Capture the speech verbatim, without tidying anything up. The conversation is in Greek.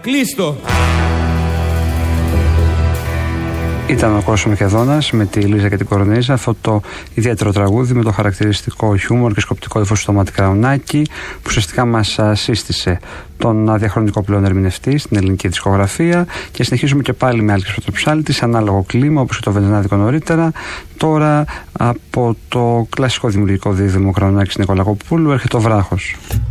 Κλείστο. Ήταν ο Κώστας Μιχεδόνας με τη Λίζα και την Κορονίζα, αυτό το ιδιαίτερο τραγούδι με το χαρακτηριστικό χιούμορ και σκοπτικό ύφος του Σταμάτη Καραουνάκη, που ουσιαστικά μας σύστησε τον διαχρονικό πλέον ερμηνευτή στην ελληνική δισκογραφία. Και συνεχίζουμε και πάλι με Άλκης Πρωτοψάλτη σε ανάλογο κλίμα, όπως και το Βενζινάδικο νωρίτερα. Τώρα από το κλασικό δημιουργικό δίδυμο Καραουνάκης Νικολακοπούλου έρχεται ο Βράχος.